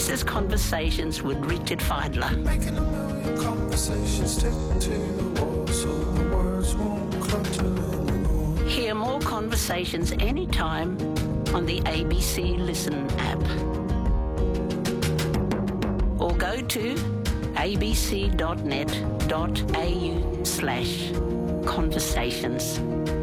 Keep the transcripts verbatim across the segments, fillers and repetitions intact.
This is Conversations with Richard Feidler. Making a million conversations, stick to the wall so the words won't clutter anymore. Hear more conversations anytime on the A B C Listen app. Or go to abc dot net dot a u slash conversations.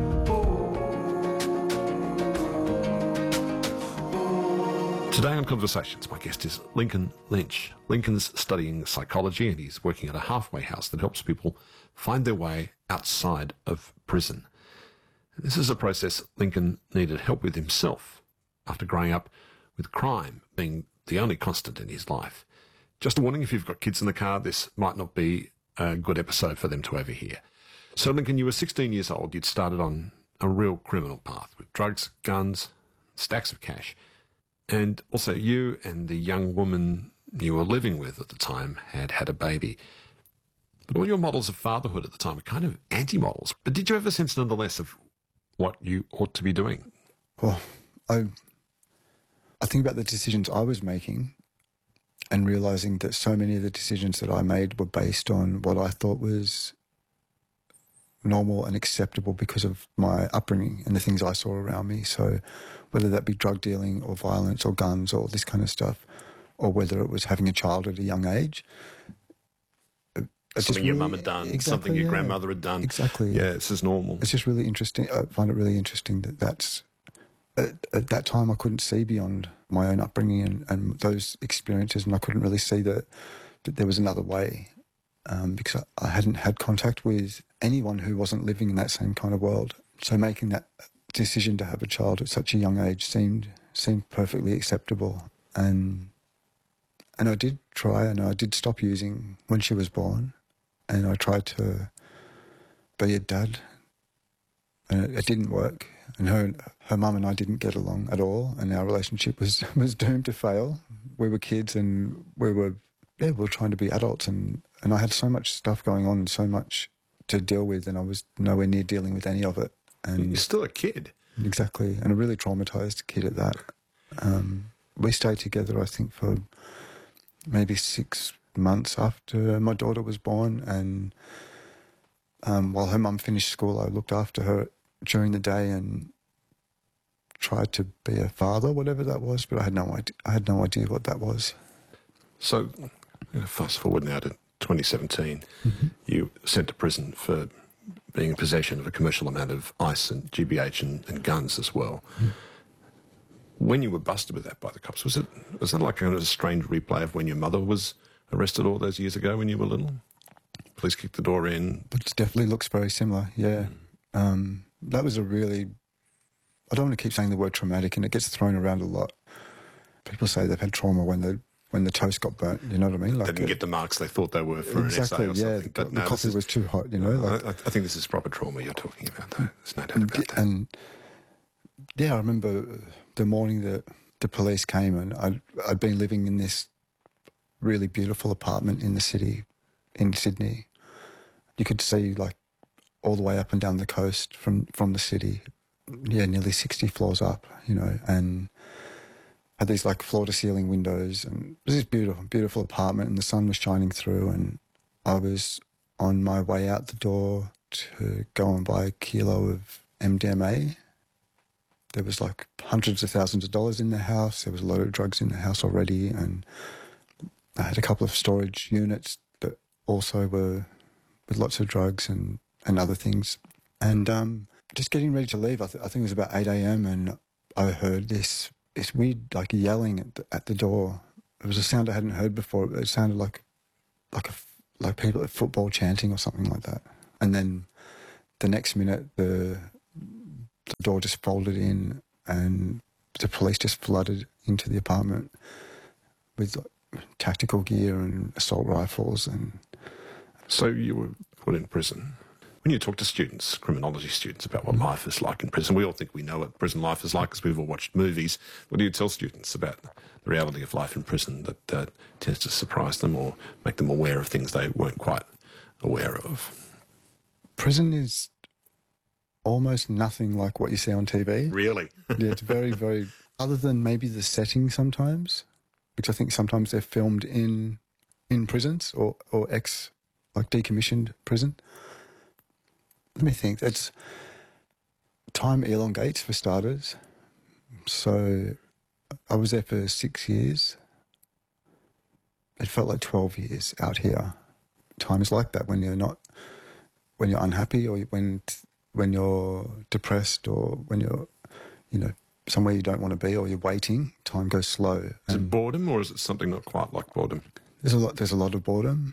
Today on Conversations, my guest is Lincoln Lynch. Lincoln's studying psychology and he's working at a halfway house that helps people find their way outside of prison. This is a process Lincoln needed help with himself after growing up with crime being the only constant in his life. Just a warning, if you've got kids in the car, this might not be a good episode for them to overhear. So Lincoln, you were sixteen years old. You'd started on a real criminal path with drugs, guns, stacks of cash. And also you and the young woman you were living with at the time had had a baby. But all your models of fatherhood at the time were kind of anti-models. But did you have a sense nonetheless of what you ought to be doing? Well, I, I think about the decisions I was making and realising that so many of the decisions that I made were based on what I thought was normal and acceptable because of my upbringing and the things I saw around me. So whether that be drug dealing or violence or guns or this kind of stuff, or whether it was having a child at a young age. Something your really, mum had done, exactly, something your yeah, grandmother had done. Exactly. Yeah, this is normal. It's just really interesting. I find it really interesting that that's... At, at that time, I couldn't see beyond my own upbringing and, and those experiences, and I couldn't really see that, that there was another way um, because I, I hadn't had contact with anyone who wasn't living in that same kind of world. So making that decision to have a child at such a young age seemed seemed perfectly acceptable, and and I did try, and I did stop using when she was born, and I tried to be a dad, and it, it didn't work. And her her mum and I didn't get along at all, and our relationship was was doomed to fail. We were kids, and we were yeah we were trying to be adults, and and I had so much stuff going on, and so much to deal with, and I was nowhere near dealing with any of it. And you're still a kid. Exactly, and a really traumatised kid at that. Um, we stayed together, I think, for maybe six months after my daughter was born, and um, while her mum finished school, I looked after her during the day and tried to be a father, whatever that was, but I had no idea, I had no idea what that was. So, you know, fast forward now to twenty seventeen, mm-hmm. You sent to prison for being in possession of a commercial amount of ice and G B H and, and guns as well. Mm. When you were busted with that by the cops, was it was that like kind of a strange replay of when your mother was arrested all those years ago when you were little? Police kicked the door in. But it definitely looks very similar, yeah. Mm. Um, that was a really... I don't want to keep saying the word traumatic, and it gets thrown around a lot. People say they've had trauma when the when the toast got burnt, you know what I mean? Like they didn't it, get the marks they thought they were for exactly, an essay or yeah, something. The, but the no, coffee is, was too hot, you know? Like, I, I think this is proper trauma you're talking about, though. There's no doubt and, about that. And, yeah, I remember the morning that the police came, and I'd, I'd been living in this really beautiful apartment in the city, in Sydney. You could see, like, all the way up and down the coast from, from the city, yeah, nearly sixty floors up, you know, and had these like floor-to-ceiling windows, and it was this beautiful, beautiful apartment, and the sun was shining through, and I was on my way out the door to go and buy a kilo of M D M A. There was like hundreds of thousands of dollars in the house. There was a load of drugs in the house already, and I had a couple of storage units that also were with lots of drugs and, and other things. And um, just getting ready to leave, I, th- I think it was about eight a.m, and I heard this this weird, like, yelling at the, at the door. It was a sound I hadn't heard before. It sounded like like a, like people at football chanting or something like that. And then the next minute, the, the door just folded in, and the police just flooded into the apartment with like, tactical gear and assault rifles. And so you were put in prison. When you talk to students, criminology students, about what life is like in prison, we all think we know what prison life is like because we've all watched movies. What do you tell students about the reality of life in prison that uh, tends to surprise them or make them aware of things they weren't quite aware of? Prison is almost nothing like what you see on T V. Really? Yeah, it's very, very... Other than maybe the setting sometimes, which I think sometimes they're filmed in in prisons or, or ex, like decommissioned prison. Let me think. It's time elongates for starters. So I was there for six years. It felt like twelve years out here. Time is like that when you're not, when you're unhappy or when when you're depressed or when you're, you know, somewhere you don't want to be or you're waiting. Time goes slow. Is it boredom or is it something not quite like boredom? There's a lot. There's a lot of boredom,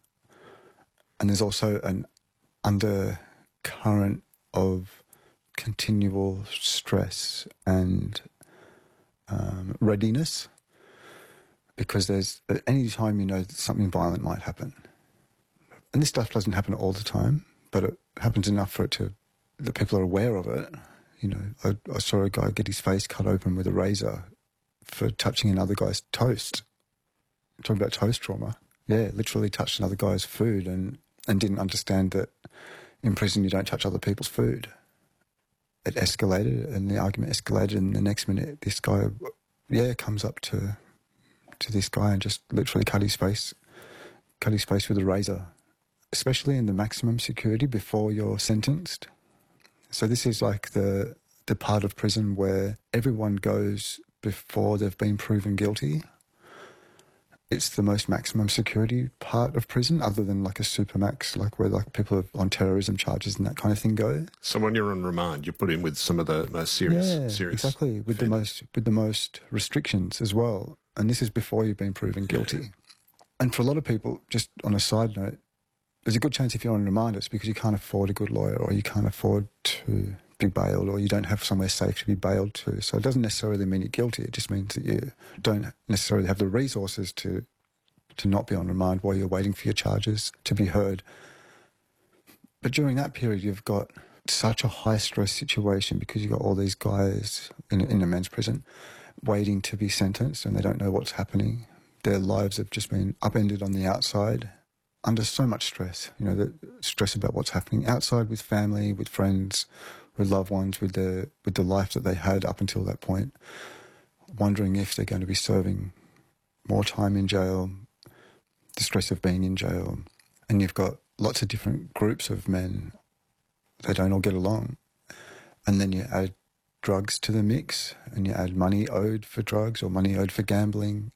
and there's also an undercurrent of continual stress and um, readiness, because there's at any time you know that something violent might happen, and this stuff doesn't happen all the time, but it happens enough for it to that people are aware of it. You know, I, I saw a guy get his face cut open with a razor for touching another guy's toast. Talking about toast trauma. Yeah, literally touched another guy's food and, and didn't understand that in prison you don't touch other people's food. It escalated and the argument escalated, and the next minute this guy, yeah, comes up to to this guy and just literally cut his face, cut his face with a razor, especially in the maximum security before you're sentenced. So this is like the the part of prison where everyone goes before they've been proven guilty. It's the most maximum security part of prison, other than like a supermax, like where like people on terrorism charges and that kind of thing go. So when you're on remand, you're put in with some of the most serious, yeah, serious exactly, with offenders. the most with the most restrictions as well. And this is before you've been proven guilty. Yeah. And for a lot of people, just on a side note, there's a good chance if you're on remand, it's because you can't afford a good lawyer or you can't afford to be bailed or you don't have somewhere safe to be bailed to. So it doesn't necessarily mean you're guilty. It just means that you don't necessarily have the resources to to not be on remand while you're waiting for your charges to be heard. But during that period, you've got such a high-stress situation because you've got all these guys in, in a men's prison waiting to be sentenced and they don't know what's happening. Their lives have just been upended on the outside under so much stress, you know, the stress about what's happening outside with family, with friends, with loved ones, with the with the life that they had up until that point, wondering if they're going to be serving more time in jail, the stress of being in jail. And you've got lots of different groups of men. They don't all get along. And then you add drugs to the mix and you add money owed for drugs or money owed for gambling.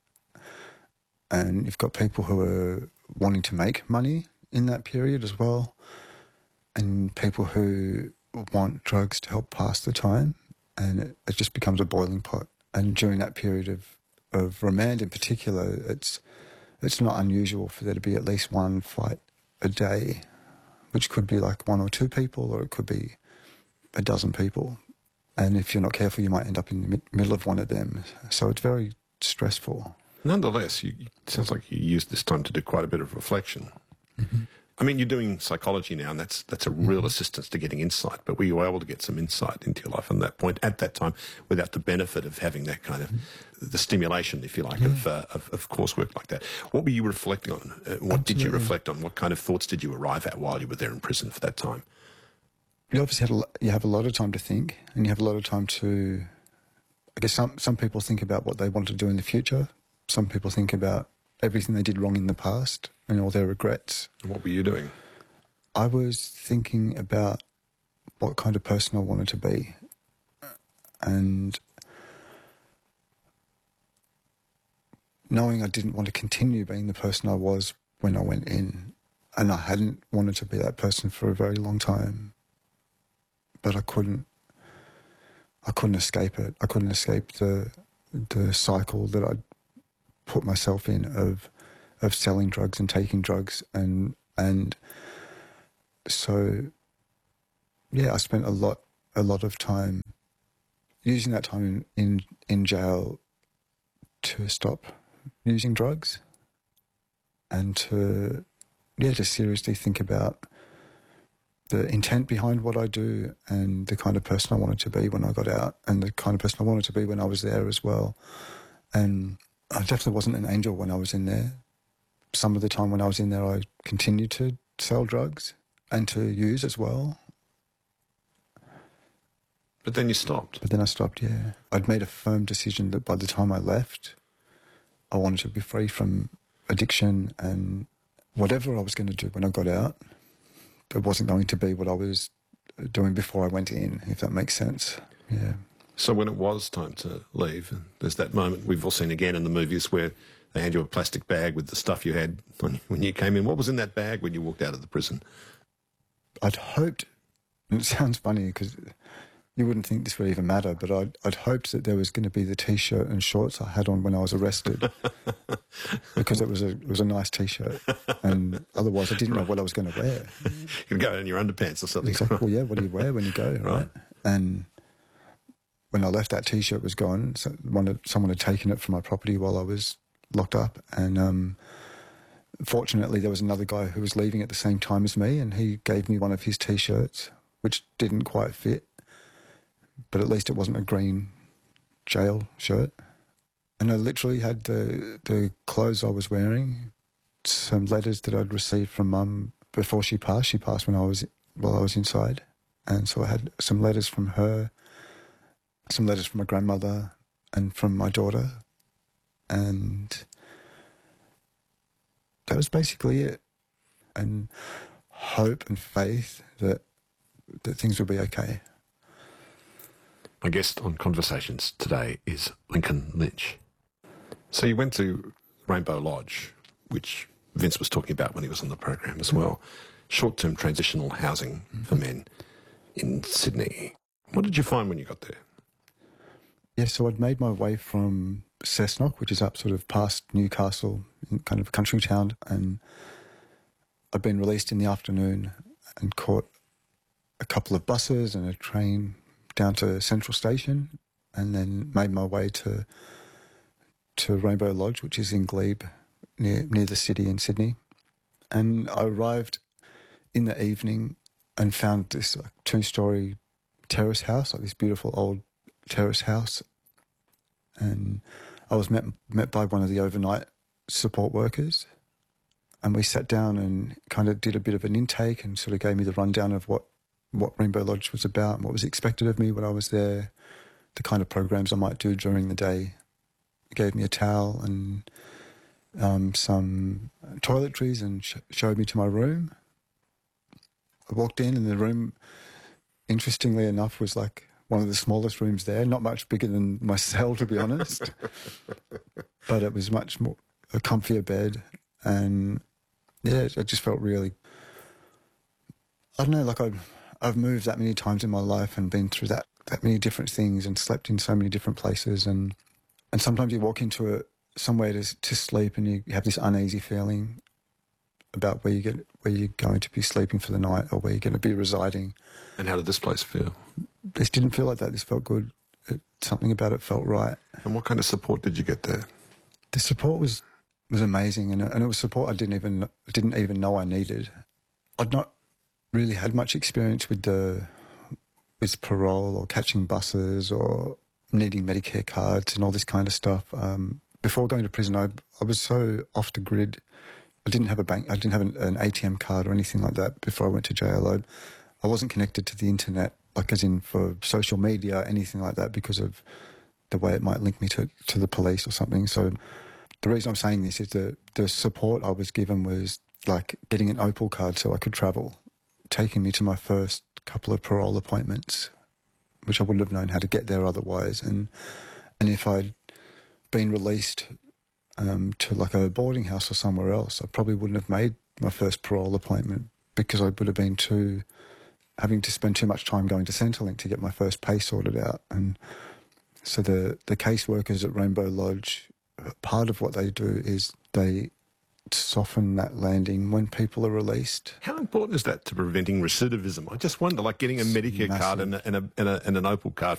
And you've got people who are wanting to make money in that period as well, and people who want drugs to help pass the time, and it, it just becomes a boiling pot. And during that period of, of remand in particular, it's it's not unusual for there to be at least one fight a day, which could be like one or two people, or it could be a dozen people. And if you're not careful, you might end up in the mid- middle of one of them. So it's very stressful. Nonetheless, you, it sounds like you used this time to do quite a bit of reflection. Mm-hmm. I mean, you're doing psychology now, and that's that's a real mm-hmm. assistance to getting insight. But were you able to get some insight into your life on that point at that time without the benefit of having that kind of mm-hmm. the stimulation, if you like, yeah. of, uh, of of coursework like that? What were you reflecting on? Uh, what Absolutely. Did you reflect on? What kind of thoughts did you arrive at while you were there in prison for that time? You obviously had a, you have a lot of time to think, and you have a lot of time to. I guess some some people think about what they want to do in the future. Some people think about everything they did wrong in the past and all their regrets. What were you doing? I was thinking about what kind of person I wanted to be. And knowing I didn't want to continue being the person I was when I went in. And I hadn't wanted to be that person for a very long time. But I couldn't I couldn't escape it. I couldn't escape the the cycle that I'd put myself in of of selling drugs and taking drugs, and and so yeah, I spent a lot a lot of time using that time in in, in jail to stop using drugs and to yeah to seriously think about the intent behind what I do and the kind of person I wanted to be when I got out and the kind of person I wanted to be when I was there as well. And I definitely wasn't an angel when I was in there. Some of the time when I was in there, I continued to sell drugs and to use as well. But then you stopped. But then I stopped, yeah. I'd made a firm decision that by the time I left, I wanted to be free from addiction, and whatever I was going to do when I got out, it wasn't going to be what I was doing before I went in, if that makes sense. Yeah. So when it was time to leave, and there's that moment we've all seen again in the movies where they hand you a plastic bag with the stuff you had when, when you came in. What was in that bag when you walked out of the prison? I'd hoped, and it sounds funny because you wouldn't think this would even matter, but I'd, I'd hoped that there was going to be the T-shirt and shorts I had on when I was arrested, because it was a it was a nice T-shirt, and otherwise I didn't know what I was going to wear. You could go in your underpants or something. Exactly. Well, yeah, what do you wear when you go, right? Right. And when I left, that T-shirt was gone. So one had, someone had taken it from my property while I was locked up, and um, fortunately there was another guy who was leaving at the same time as me, and he gave me one of his T-shirts, which didn't quite fit, but at least it wasn't a green jail shirt. And I literally had the the clothes I was wearing, some letters that I'd received from Mum before she passed. She passed when I was while I was inside, and so I had some letters from her, some letters from my grandmother, and from my daughter, and that was basically it. And hope and faith that that things will be okay. My guest on Conversations today is Lincoln Lynch. So you went to Rainbow Lodge, which Vince was talking about when he was on the program as well. Short-term transitional housing for men in Sydney. What did you find when you got there? Yeah, so I'd made my way from Cessnock, which is up sort of past Newcastle, kind of a country town, and I'd been released in the afternoon and caught a couple of buses and a train down to Central Station, and then made my way to to Rainbow Lodge, which is in Glebe, near near the city in Sydney. And I arrived in the evening and found this like, two-storey terrace house, like this beautiful old terrace house. And I was met met by one of the overnight support workers, and we sat down and kind of did a bit of an intake and sort of gave me the rundown of what, what Rainbow Lodge was about and what was expected of me when I was there, the kind of programs I might do during the day. He gave me a towel and um, some toiletries and sh- showed me to my room. I walked in, and the room, interestingly enough, was like one of the smallest rooms there, not much bigger than my cell, to be honest. But it was much more a comfier bed, and yeah, I just felt really, I don't know, like I've, I've moved that many times in my life and been through that, that many different things and slept in so many different places, and and sometimes you walk into a, somewhere to, to sleep and you have this uneasy feeling about where you get where you're going to be sleeping for the night or where you're going to be residing. And how did this place feel? This didn't feel like that. This felt good. It, something about it felt right. And what kind of support did you get there? The support was was amazing, and and it was support I didn't even didn't even know I needed. I'd not really had much experience with the with parole or catching buses or needing Medicare cards and all this kind of stuff. Um, before going to prison, I I was so off the grid. I didn't have a bank. I didn't have an, an A T M card or anything like that before I went to jail. I, I wasn't connected to the internet, like as in for social media, anything like that, because of the way it might link me to, to the police or something. So the reason I'm saying this is that the support I was given was like getting an Opal card so I could travel, taking me to my first couple of parole appointments, which I wouldn't have known how to get there otherwise. And and if I'd been released um, to like a boarding house or somewhere else, I probably wouldn't have made my first parole appointment because I would have been too, having to spend too much time going to Centrelink to get my first pay sorted out. And so the, the caseworkers at Rainbow Lodge, part of what they do is they soften that landing when people are released. How important is that to preventing recidivism? I just wonder, like getting a Medicare massive. card and, a, and, a, and, a, and an Opal card